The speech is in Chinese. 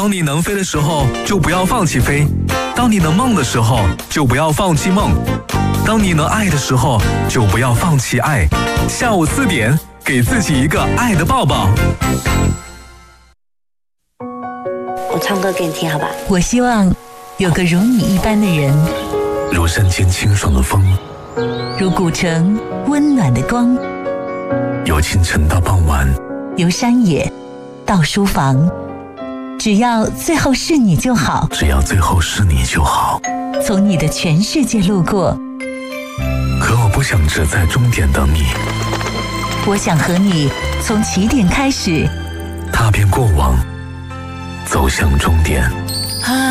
当你能飞的时候，就不要放弃飞；当你能梦的时候，就不要放弃梦；当你能爱的时候，就不要放弃爱。下午4点，给自己一个爱的抱抱。 我唱歌给你听，好吧？ 我希望有个如你一般的人， 如山间清爽的风， 如古城温暖的光， 由清晨到傍晚， 由山野到书房，只要最后是你就好。 只要最后是你就好。 从你的全世界路过， 可我不想只在终点等你。 我想和你从起点开始， 踏遍过往，走向终点。